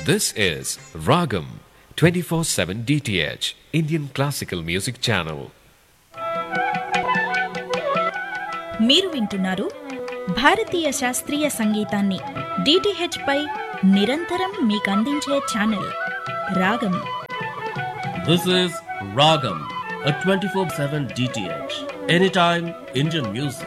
This is Ragam 24/7 DTH Indian Classical Music Channel. మీరు వింటున్నారు భారతీయ శాస్త్రీయ సంగీతాన్ని DTH పై నిరంతరం మీకందించే ఛానల్ రాగం. This is Ragam, a 24/7 DTH, anytime Indian music.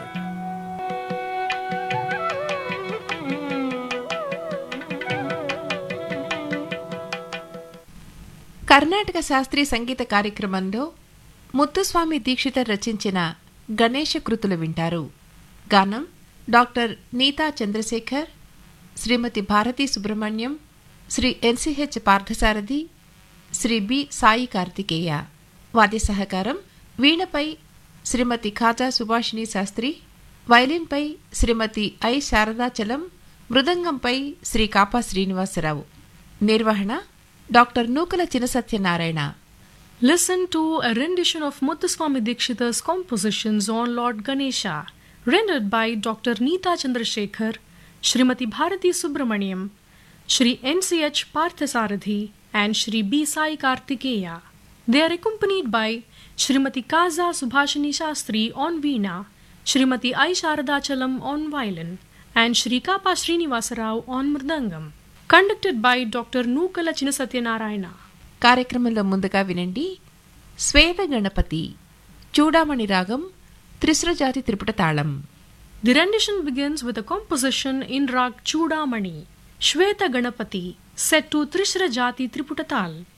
Karnataka శాస్త్రీయ సంగీత కార్యక్రమంలో ముత్తుస్వామి దీక్షితర్ రచించిన గణేష కృతులు వింటారు. గానం డాక్టర్ నీతా చంద్రశేఖర్, శ్రీమతి భారతీ సుబ్రహ్మణ్యం, శ్రీ NCH పార్థసారథి, శ్రీ బి సాయి కార్తికేయ. వాద్య సహకారం వీణపై శ్రీమతి ఖాజా సుభాషిణి శాస్త్రి, వైలిన్పై శ్రీమతి ఐ శారదాచలం, మృదంగంపై శ్రీ కాపా శ్రీనివాసరావు. నిర్వహణ doctor Nukala Chinasatyanarayana. Listen to a rendition of Muthuswami Dikshitar's compositions on Lord Ganesha, rendered by Dr. Neeta Chandrasekhar, Srimati Bharati Subramaniam, Shri NCH Parthasarathi, and Shri B. Sai Kartikeya. They are accompanied by Srimati Kaza Subhashini Shastri on Veena, Srimati I. Sharadachalam on violin, and Shri Kapa Srinivasarao on mridangam. Conducted by Dr. Nukala Chinasatyanarayana. కార్యక్రమంలో ముందుగా వినండి శ్వేత గణపతి, చూడామణి రాగం, త్రిశ్రజాతి త్రిపుట తాళం. The rendition begins with a composition in Rag Chudamani, Shweta Ganapati, set to Trishra Jati Triputatal.